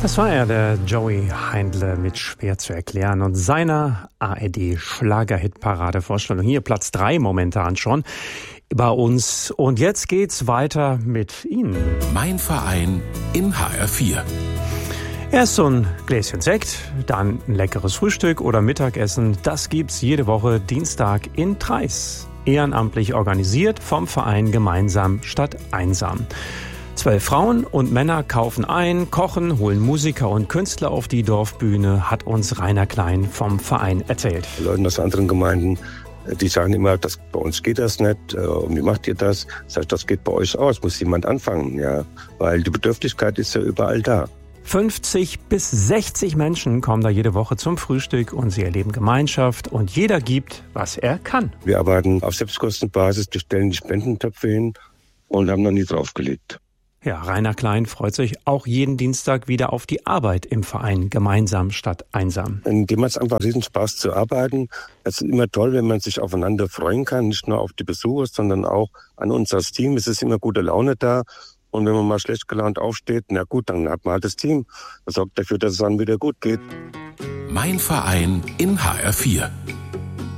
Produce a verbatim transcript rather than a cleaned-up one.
Das war er, der Joey Heindle mit Schwer zu erklären und seiner A R D-Schlager-Hit-Parade-Vorstellung. Hier Platz drei momentan schon bei uns. Und jetzt geht's weiter mit Ihnen. Mein Verein in H R vier. Erst so ein Gläschen Sekt, dann ein leckeres Frühstück oder Mittagessen. Das gibt's jede Woche Dienstag in Treis. Ehrenamtlich organisiert vom Verein Gemeinsam statt Einsam. Zwölf Frauen und Männer kaufen ein, kochen, holen Musiker und Künstler auf die Dorfbühne, hat uns Rainer Klein vom Verein erzählt. Leute aus anderen Gemeinden, die sagen immer, das, bei uns geht das nicht, und wie macht ihr das? Sag ich, das geht bei euch aus, muss jemand anfangen, ja, weil die Bedürftigkeit ist ja überall da. fünfzig bis sechzig Menschen kommen da jede Woche zum Frühstück und sie erleben Gemeinschaft und jeder gibt, was er kann. Wir arbeiten auf Selbstkostenbasis, wir stellen die Spendentöpfe hin und haben noch nie draufgelegt. Ja, Rainer Klein freut sich auch jeden Dienstag wieder auf die Arbeit im Verein Gemeinsam statt Einsam. Dem hat es einfach riesen Spaß zu arbeiten. Es ist immer toll, wenn man sich aufeinander freuen kann, nicht nur auf die Besucher, sondern auch an uns als Team. Es ist immer gute Laune da. Und wenn man mal schlecht gelaunt aufsteht, na gut, dann hat man halt das Team. Das sorgt dafür, dass es dann wieder gut geht. Mein Verein in H R vier.